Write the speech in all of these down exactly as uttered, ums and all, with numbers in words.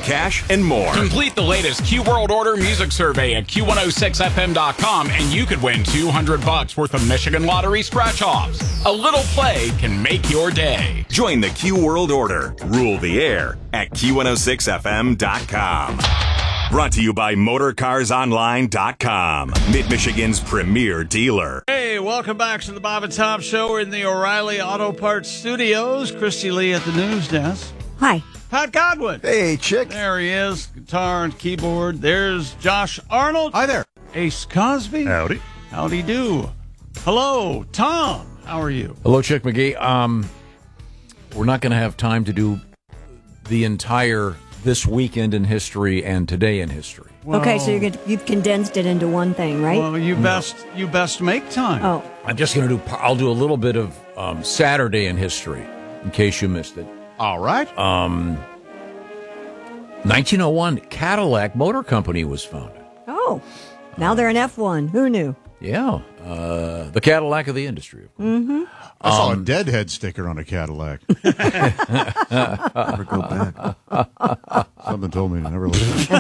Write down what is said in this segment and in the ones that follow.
cash, and more. Complete the latest Q World Order music survey at Q one oh six F M dot com and you could win two hundred bucks worth of Michigan Lottery scratch-offs. A little play can make your day. Join the Q World Order. Rule the air at Q one oh six F M dot com. Brought to you by Motor Cars Online dot com, Mid-Michigan's premier dealer. Hey, welcome back to the Bob and Tom Show. We're in the O'Reilly Auto Parts Studios. Christy Lee at the news desk. Hi. Pat Godwin. Hey, chick. There he is, guitar and keyboard. There's Josh Arnold. Hi there. Ace Cosby. Howdy. Howdy do. Hello, Tom. How are you? Hello, Chick McGee. Um, we're not going to have time to do the entire this weekend in history and today in history. Well, Okay, so you're gonna, you've condensed it into one thing, right? Well, you best you best make time. oh, I'm just going to do. I'll do a little bit of um, Saturday in history, in case you missed it. All right. Um, nineteen oh one, Cadillac Motor Company was founded. oh. Now they're an F one. Who knew? Yeah, uh, the Cadillac of the industry. Mm-hmm. I saw a Deadhead sticker on a Cadillac. Never go back. Something told me to never listen.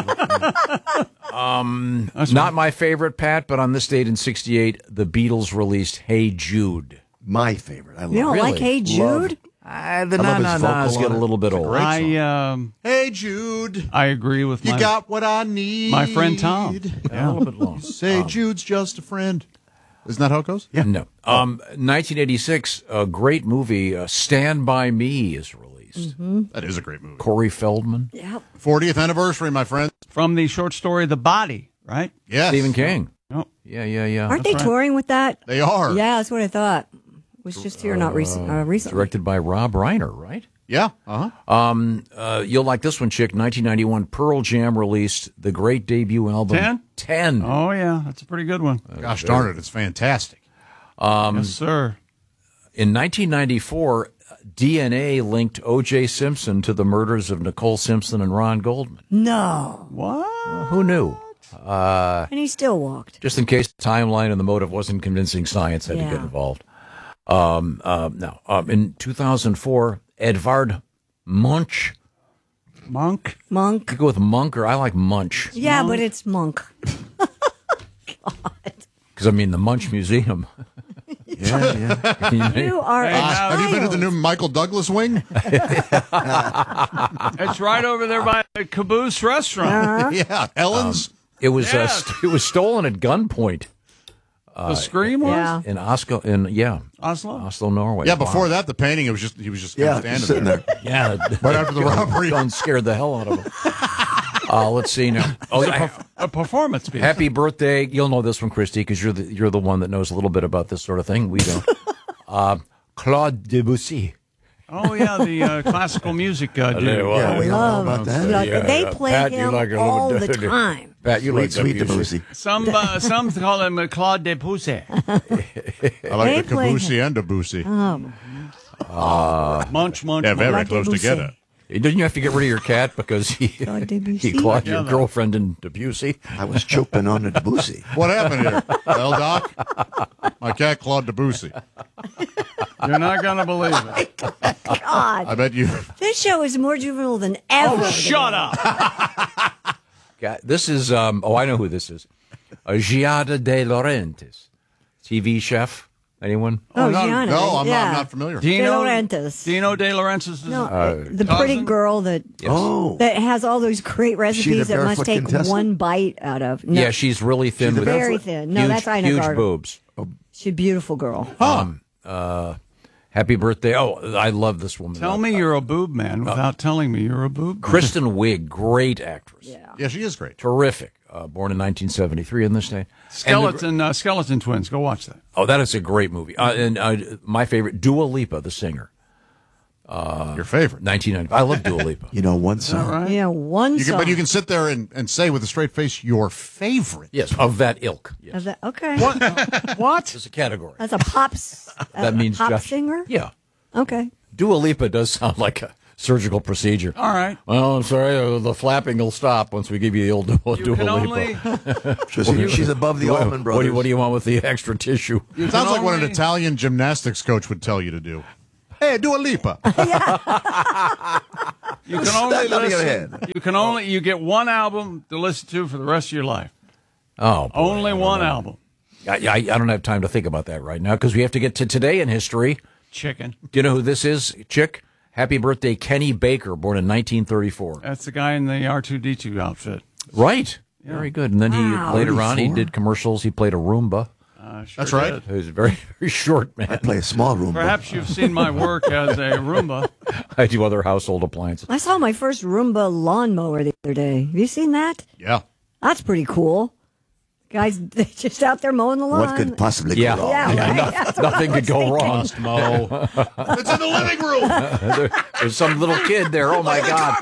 um, not my favorite, Pat, but on this date in sixty-eight, the Beatles released "Hey Jude." My favorite. I love You don't it. like Hey Jude? Uh, the I love his na-na-nas vocal get on a it. little bit It's a old. great I song. um Hey, Jude. I agree with You my got what I need. my friend Tom. A little bit long. Say Jude's just a friend. Isn't that how it goes? Yeah. No. Um, nineteen eighty-six, a great movie, uh, Stand By Me, is released. That is a great movie. Corey Feldman, Yep. fortieth anniversary, my friend. From the short story The Body, right? Yes. Stephen King. Oh. Yeah, yeah, yeah. Aren't they right. touring with that? They are. Yeah, that's what I thought. Was just here not recent, uh, recently. Directed by Rob Reiner, right? Yeah. Uh-huh. Um, uh, you'll like this one, chick. nineteen ninety-one, Pearl Jam released the great debut album. Ten? Ten. Oh yeah, that's a pretty good one. Gosh darn it, it's fantastic. Um, Yes, sir. In nineteen ninety-four, D N A linked O J Simpson to the murders of Nicole Simpson and Ron Goldman. No. What? Who knew? Uh, And he still walked. just in case the timeline and the motive wasn't convincing, science had to Yeah. get involved. Um, uh, no. Um, in two thousand four, Edvard Munch. Monk? Monk. You go with Monk, or I like Munch. Yeah, but it's Monk. Because, I mean, the Munch Museum. Yeah, yeah. You are a Hey, now- Have you been to the child. new Michael Douglas wing? It's right over there by the Caboose restaurant. Yeah. Ellen's. It was uh, Yes. st- it was stolen at gunpoint the Scream was? Yeah. in Oslo, in yeah, Oslo? Oslo, Norway. yeah, before that, the painting, it was just, he was just kind Yeah, of standing sitting there. there. Yeah, Right after the robbery. gun scared the hell out of him. Uh, let's see now. Oh, I- A performance piece. happy birthday! You'll know this one, Christy, because you're the you're the one that knows a little bit about this sort of thing. We don't. uh, Claude Debussy. Oh yeah, the uh, classical music uh, dude. Yeah, we all know about Love. that. Like, Yeah, they yeah. play Pat, you him like a little all the dirty. time. Pat, you Sweet, like sweet Debussy. Debussy. Some uh, some call him uh, Claude Debussy. I like They the play Caboose and Debussy. Munch, munch, Yeah, very munch. close Debussy. together. Didn't you have to get rid of your cat because he Claude Debussy. he clawed Yeah, your though. girlfriend in Debussy? I was choking on the Debussy. What happened here? Well, Doc, my cat Claude Debussy. You're not gonna believe it. God, I bet you. this show is more juvenile than ever. Oh, shut up! God, this is um. Oh, I know who this is. Uh, Giada De Laurentiis, T V chef. Anyone? Oh, no, Gianna. No, I'm, yeah. not, I'm not familiar. Dino De Laurentiis. Dino De Laurentiis is No, Uh, the pretty cousin? girl that Oh. that has all those great recipes the that must barefoot take contestant? one bite out of. No, Yeah, she's really thin. She's with very barefoot- thin. No, huge, that's Ina huge Garten. boobs. She's a beautiful girl. Um, uh, happy birthday! Oh, I love this woman. Tell me you're a boob man without telling me you're a boob. man. Kristen Wiig, great actress, Yeah. Yeah, she is great. terrific. Uh, born in nineteen seventy-three in this day. And the- Skeleton uh, Skeleton Twins. Go watch that. oh, that is a great movie. Uh, and uh, my favorite, Dua Lipa, the singer. Your favorite. nineteen ninety. I love Dua Lipa. You know one song. Right? Yeah, one You can, song. but you can sit there and, and say with a straight face your favorite. Yes, of that ilk. Yes, Of that- okay. What? what? it's a category. That's a pops. That a means pop Josh- singer. Yeah, Okay. Dua Lipa does sound like a surgical procedure. All right. Well, I'm sorry, uh, the flapping will stop once we give you the old Dua, You Dua can Lipa. only. She's, she's above the What, Allman what, do you, Brothers. what do you want with the extra tissue? You Sounds can like what an only- Italian gymnastics coach would tell you to do. Hey, Dua Lipa. You can only That's not listen. ahead. You can only you get one album to listen to for the rest of your life. Oh, boy, Only I don't one know. album. I, I, I don't have time to think about that right now because we have to get to today in history. Chicken. Do you know who this is, Chick? Happy birthday, Kenny Baker, born in nineteen thirty-four. That's the guy in the R two D two outfit. Right. Very good. And then he Wow. later on he thirty-four? did commercials. He played a Roomba. Uh, sure That's right. did. He was very, very short, man. I play a small room. Perhaps you've seen my work as a Roomba. I do other household appliances. I saw my first Roomba lawnmower the other day. Have you seen that? Yeah. That's pretty cool. Guys, they're just out there mowing the lawn. What could possibly Yeah. go wrong? Yeah, right? no- That's what nothing I could was go thinking. wrong. Mo. It's in the living room. There- there's some little kid there. Oh, my God.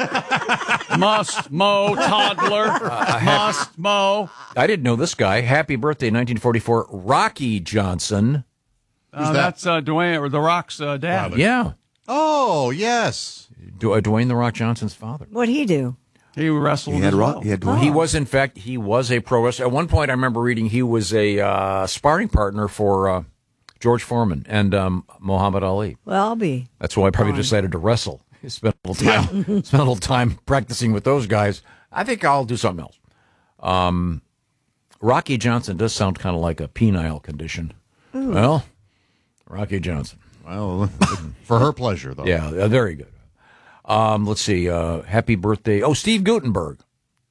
Must mow toddler. Must mow. I didn't know this guy. Happy birthday, nineteen forty-four, Rocky Johnson. Uh, that? that's uh, Dwayne or The Rock's uh, dad. Yeah. Oh, yes. Du- uh, Dwayne The Rock Johnson's father. What'd he do? He wrestled He had as rock. well. He had He was, in fact, he was a pro wrestler. At one point, I remember reading he was a uh, sparring partner for uh, George Foreman and um, Muhammad Ali. Well, I'll be. That's why I probably decided to wrestle. He spent a little time, spent a little time practicing with those guys. I think I'll do something else. Um, Rocky Johnson does sound kind of like a penile condition. Well, Rocky Johnson. Well, for her pleasure, though. Yeah, uh, very good. Um, let's see. Uh, happy birthday. Oh, Steve Guttenberg.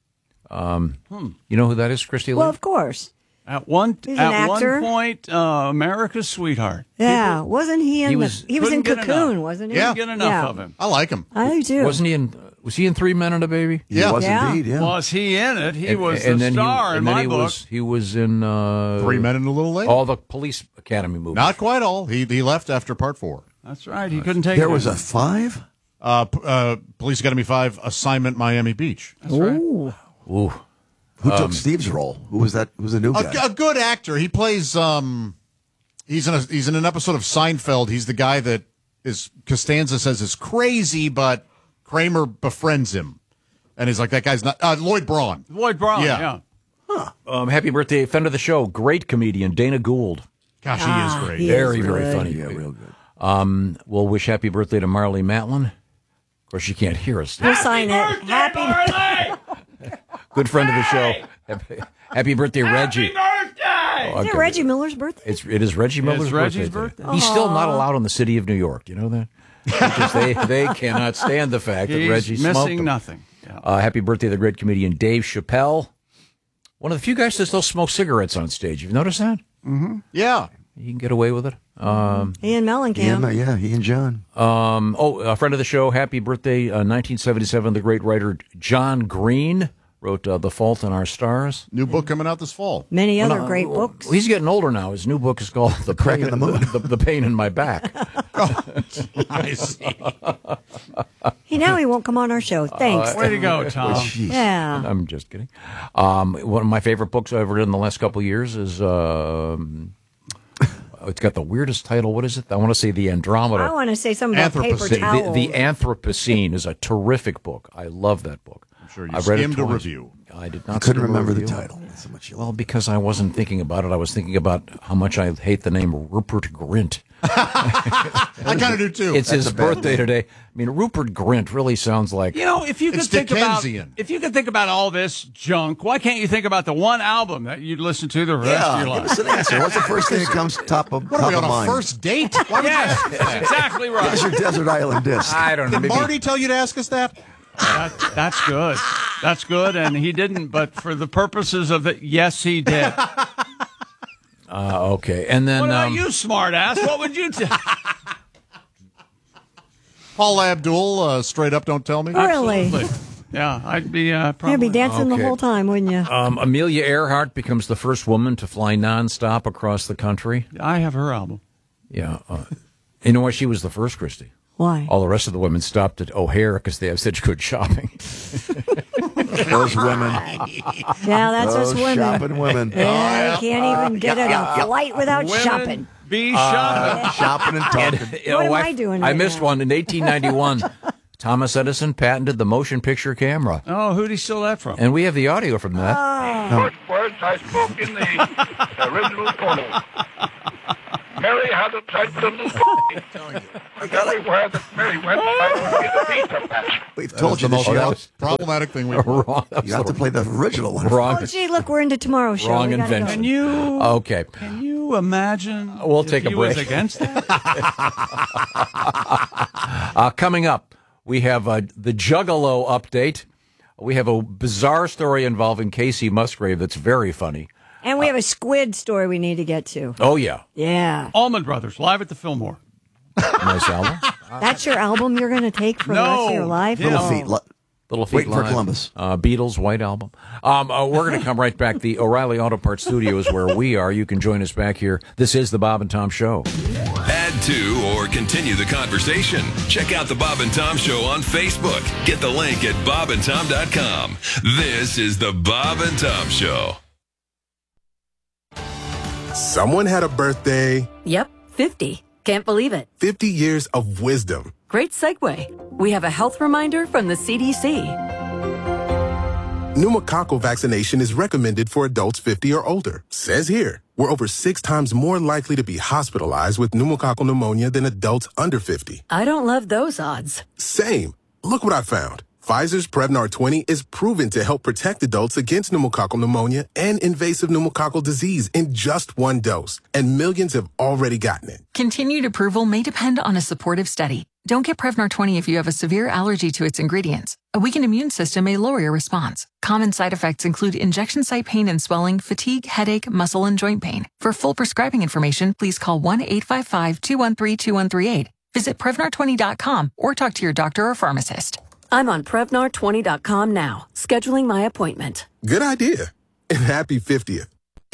Um, You know who that is, Christy Lee? Well, of course. At one He's an at actor. one point, uh, America's sweetheart. Yeah, wasn't he in He the, was- he was in couldn't get Cocoon, enough. wasn't he? Yeah. Get enough Yeah. of him. I like him. I do too. Wasn't he in? Was he in Three Men and a Baby? He Yeah. was Yeah. indeed, yeah. Was he in it? He And- was and the then star he, in and then my he book. Was, he was in uh, Three Men and a Little Lady. all the Police Academy movies. Not quite all. He he left after part four. That's right. He couldn't take There it. was a five? Uh, p- uh, Police Academy five, Assignment Miami Beach. That's right. Ooh. Ooh. Who Um, took Steve's role? Who was that? Who was the new A, guy? a good actor. He plays. Um, he's in a he's in an episode of Seinfeld. He's the guy that is Costanza says is crazy, but Kramer befriends him, and he's like, that guy's not uh, Lloyd Braun. Lloyd Braun. Yeah. Yeah. Um, happy birthday, friend of the show, great comedian Dana Gould. Gosh, Ah, he is great. he Very, is very good. funny. Yeah, real good. Um, we'll wish happy birthday to Marley Matlin. Of course, she can't hear us. We'll sign it. Happy Good friend of the show. Happy, happy birthday, Reggie. Oh, Is it okay. Reggie Miller's birthday? It's, it is Reggie Miller's Reggie's birthday. today. birthday. He's still not allowed in the city of New York. You know that? Because they, they cannot stand the fact that He's Reggie smoked missing them. nothing. Yeah. Uh, happy birthday to the great comedian Dave Chappelle. One of the few guys that still smoke cigarettes on stage. You've noticed that? Yeah. He can get away with it. Um, Ian Mellencamp. Yeah, yeah, he and John. um, oh, a friend of the show, happy birthday, uh, nineteen seventy-seven, the great writer John Green wrote uh, The Fault in Our Stars. New book coming out this fall. Many other Well, great uh, books. well, he's getting older now. His new book is called The Crack Pain in the Moon. The, the Pain in My Back. I see. He now he won't come on our show. Thanks. Way to go, Tom. Jeez. yeah. I'm just kidding. Um, one of my favorite books I've read in the last couple of years is um, it's got the weirdest title. What is it? I want to say The Andromeda. I want to say something about paper Anthropocene. the, towels. the, the Anthropocene is a terrific book. I love that book. I'm sure you I've read it skimmed a twice. review. I did I not. couldn't skim a remember the review. title. That's how much you Well, because I wasn't thinking about it. I was thinking about how much I hate the name Rupert Grint. I kind of do too. It's his a bad birthday name. today. I mean, Rupert Grint really sounds like. You know, if you could It's think about Dickensian. if you could think about all this junk, why can't you think about the one album that you'd listen to the rest Yeah, of your give life? us an answer. What's the first thing that comes top of, what top are we on of a mind? first date? Why would Yes, you- that's exactly Give us right. your Desert Island disc. I don't know. Did Maybe, Marty tell you to ask us that? That, that's good. That's good, and he didn't. But for the purposes of it, yes, he did. uh, okay, and then What about um, you, smartass? What would you do? Paul Abdul, uh, straight up, don't tell me. Really? Absolutely. Yeah, I'd be uh, probably. You'd be dancing Okay. the whole time, wouldn't you? um, Amelia Earhart becomes the first woman to fly nonstop across the country. I have her album. Yeah, uh, you know why she was the first, Christy? Why? All the rest of the women stopped at O'Hare because they have such good shopping. Those women. Yeah, that's Those us women. shopping women. Yeah, they can't even get on a flight without Women shopping. Be shopping. Shopping and talking. You know, am I, I doing I right missed now? one in eighteen ninety-one. Thomas Edison patented the motion picture camera, Oh, who'd he steal that from? and we have the audio from that. First words I spoke in the original photo. Mary had a type of little party. Everywhere that Mary went, I would be the pizza patch. We've told you the this most show. problematic thing we've Wrong. You have to play the original one. Wrong. Oh, gee, look, we're into tomorrow's show. Wrong We gotta invention. Can you Okay. Can you imagine? We'll if take a he was break. against that. Uh, coming up, we have uh, the Juggalo update. We have a bizarre story involving Casey Musgrave that's very funny. And we have a squid story we need to get to. Oh, yeah. Yeah. Allman Brothers live at the Fillmore. Nice album. That's your album you're going to take for the rest of your No. life? Yeah. Little Oh. feet. Lo- Little Feet Waiting for Live. Columbus. Uh, Beatles, White Album. Um, uh, we're going to come right back. The O'Reilly Auto Parts Studio is where we are. You can join us back here. This is the Bob and Tom Show. Add to or continue the conversation. Check out the Bob and Tom Show on Facebook. Get the link at bob and tom dot com. This is the Bob and Tom Show. Someone had a birthday. Yep, fifty. Can't believe it. fifty years of wisdom. Great segue. We have a health reminder from the C D C. Pneumococcal vaccination is recommended for adults fifty or older. Says here, we're over six times more likely to be hospitalized with pneumococcal pneumonia than adults under fifty. I don't love those odds. Same. Look what I found. Pfizer's Prevnar twenty is proven to help protect adults against pneumococcal pneumonia and invasive pneumococcal disease in just one dose, and millions have already gotten it. Continued approval may depend on a supportive study. Don't get Prevnar twenty if you have a severe allergy to its ingredients. A weakened immune system may lower your response. Common side effects include injection site pain and swelling, fatigue, headache, muscle, and joint pain. For full prescribing information, please call one eight five five, two one three, two one three eight. Visit Prevnar twenty dot com or talk to your doctor or pharmacist. I'm on Prevnar twenty dot com now, scheduling my appointment. Good idea. And happy fiftieth.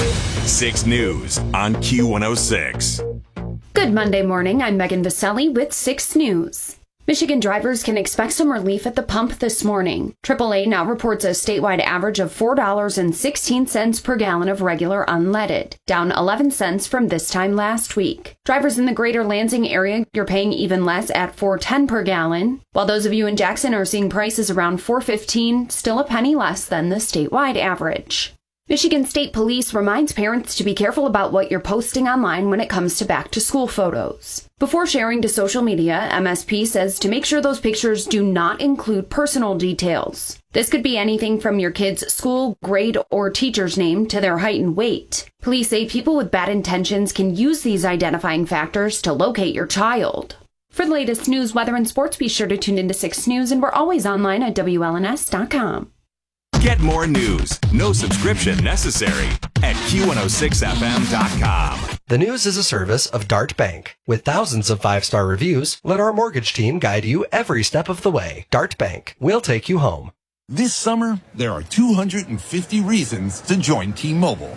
six News on Q one oh six. Good Monday morning. I'm Megan Vaselli with six News. Michigan drivers can expect some relief at the pump this morning. triple A now reports a statewide average of four dollars and sixteen cents per gallon of regular unleaded, down eleven cents from this time last week. Drivers in the greater Lansing area, you're paying even less at four dollars and ten cents per gallon, while those of you in Jackson are seeing prices around four dollars and fifteen cents, still a penny less than the statewide average. Michigan State Police reminds parents to be careful about what you're posting online when it comes to back-to-school photos. Before sharing to social media, M S P says to make sure those pictures do not include personal details. This could be anything from your kid's school, grade, or teacher's name to their height and weight. Police say people with bad intentions can use these identifying factors to locate your child. For the latest news, weather, and sports, be sure to tune into six News, and we're always online at W L N S dot com. Get more news, no subscription necessary, at Q one oh six F M dot com. The News is a service of Dart Bank. With thousands of five-star reviews, let our mortgage team guide you every step of the way. Dart Bank. We'll take you home. This summer, there are two hundred fifty reasons to join T-Mobile.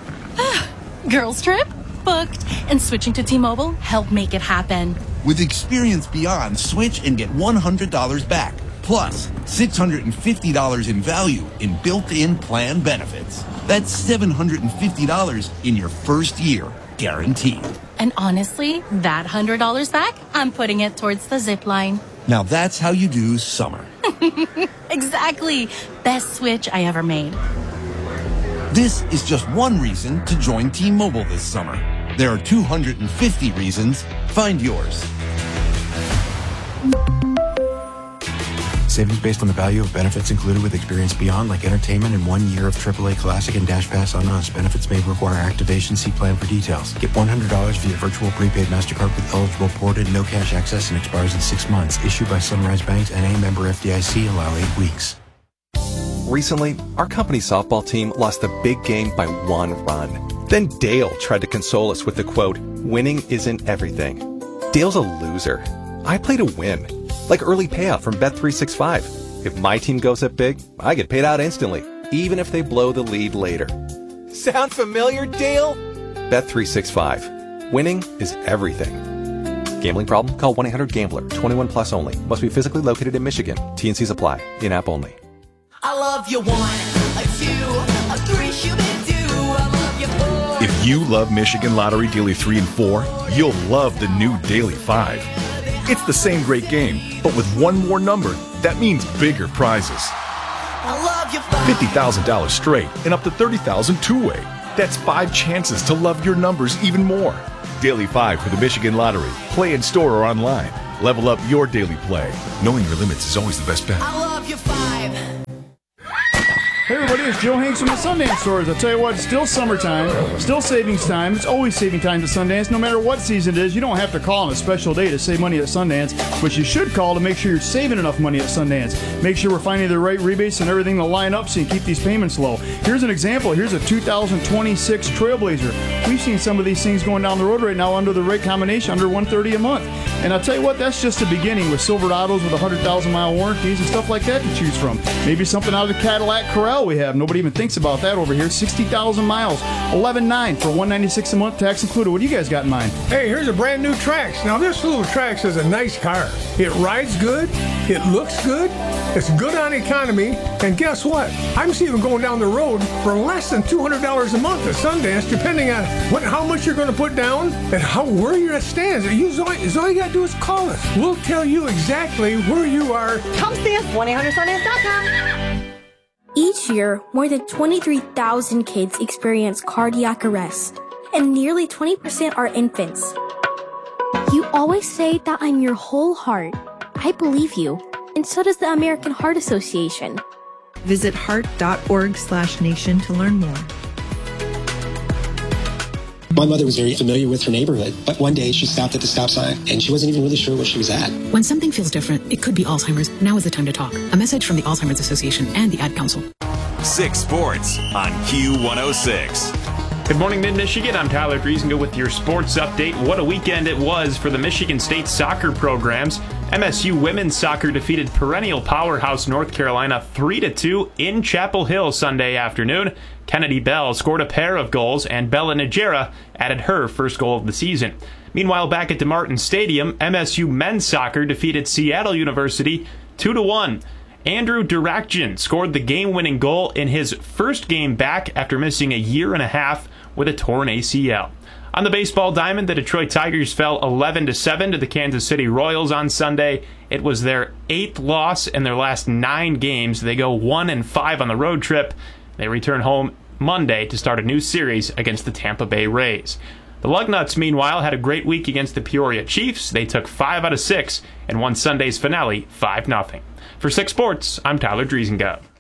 Girls trip? Booked. And switching to T-Mobile helped make it happen. With Experience Beyond, switch and get one hundred dollars back. Plus, six hundred fifty dollars in value in built-in plan benefits. That's seven hundred fifty dollars in your first year, guaranteed. And honestly, that one hundred dollars back, I'm putting it towards the zip line. Now that's how you do summer. Exactly. Best switch I ever made. This is just one reason to join T-Mobile this summer. There are two hundred fifty reasons. Find yours. Savings based on the value of benefits included with Experience Beyond, like entertainment and one year of triple A Classic and Dash Pass on us. Benefits may require activation. See plan for details. Get one hundred dollars via virtual prepaid MasterCard with eligible ported, no cash access, and expires in six months. Issued by Sunrise Banks and a member F D I C. Allow eight weeks. Recently, our company softball team lost the big game by one run. Then Dale tried to console us with the quote, "Winning isn't everything." Dale's a loser. I play to win. Like early payout from Bet three sixty-five. If my team goes up big, I get paid out instantly, even if they blow the lead later. Sound familiar, Dale? Bet three sixty-five. Winning is everything. Gambling problem? Call one eight hundred gambler. twenty-one plus only. Must be physically located in Michigan. T and Cs apply. In-app only. I love you one, a two, a three, shoo-be-doo. I love you four. If you love Michigan Lottery Daily three and four, you'll love the new Daily five. It's the same great game, but with one more number, that means bigger prizes. I love you five. fifty thousand dollars straight and up to thirty thousand dollars two-way. That's five chances to love your numbers even more. Daily five for the Michigan Lottery. Play in store or online. Level up your daily play. Knowing your limits is always the best bet. I love you five. Hey everybody, it's Joe Hanks from the Sundance Stores. I'll tell you what, it's still summertime, still savings time. It's always saving time at Sundance, no matter what season it is. You don't have to call on a special day to save money at Sundance, but you should call to make sure you're saving enough money at Sundance. Make sure we're finding the right rebates and everything to line up so you can keep these payments low. Here's an example. Here's a two thousand twenty-six Trailblazer. We've seen some of these things going down the road right now under the right combination, under one hundred thirty dollars a month. And I'll tell you what, that's just the beginning with Silverados with one hundred thousand mile warranties and stuff like that to choose from. Maybe something out of the Cadillac Corral we have. Nobody even thinks about that over here. sixty thousand miles, eleven nine for one hundred ninety-six dollars a month, tax included. What do you guys got in mind? Hey, here's a brand new Trax. Now, this little Trax is a nice car. It rides good. It looks good. It's good on economy. And guess what? I'm seeing them going down the road for less than two hundred dollars a month at Sundance, depending on what, how much you're going to put down and how where you're at stands. You, all, all you got to do is call us. We'll tell you exactly where you are. Come see us, one eight hundred Sundance dot com. Each year, more than twenty-three thousand kids experience cardiac arrest, and nearly twenty percent are infants. You always say that I'm your whole heart. I believe you, and so does the American Heart Association. Visit heart.org slash nation to learn more. My mother was very familiar with her neighborhood, but one day she stopped at the stop sign and she wasn't even really sure where she was at. When something feels different, it could be Alzheimer's. Now is the time to talk. A message from the Alzheimer's Association and the Ad Council. Six Sports on Q one oh six. Good morning, Mid-Michigan. I'm Tyler Driesinger with your sports update. What a weekend it was for the Michigan State soccer programs. M S U women's soccer defeated perennial powerhouse North Carolina three to two in Chapel Hill Sunday afternoon. Kennedy Bell scored a pair of goals, and Bella Najera added her first goal of the season. Meanwhile, back at DeMartin Stadium, M S U men's soccer defeated Seattle University two to one. Andrew Durakjian scored the game-winning goal in his first game back after missing a year and a half with a torn A C L. On the baseball diamond, the Detroit Tigers fell eleven to seven to the Kansas City Royals on Sunday. It was their eighth loss in their last nine games. They go one and five on the road trip. They return home Monday to start a new series against the Tampa Bay Rays. The Lugnuts, meanwhile, had a great week against the Peoria Chiefs. They took five out of six and won Sunday's finale five nothing. For Six Sports, I'm Tyler Driesinger.